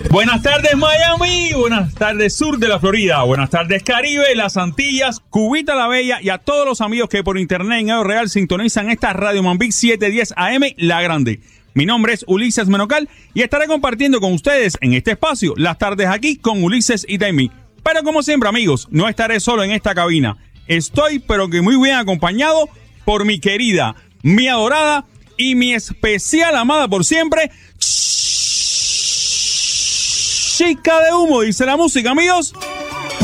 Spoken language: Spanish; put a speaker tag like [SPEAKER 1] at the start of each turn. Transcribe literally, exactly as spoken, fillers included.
[SPEAKER 1] Buenas tardes Miami, buenas tardes sur de la Florida, buenas tardes Caribe, las Antillas, Cubita la Bella y a todos los amigos que por internet en Edo Real sintonizan esta Radio Mambic setecientos diez A M La Grande. Mi nombre es Ulises Menocal y estaré compartiendo con ustedes en este espacio las tardes aquí con Ulises y Taimi. Pero como siempre amigos, no estaré solo en esta cabina. Estoy pero que muy bien acompañado por mi querida, mi adorada y mi especial amada por siempre, Chica de Humo, dice la música, amigos.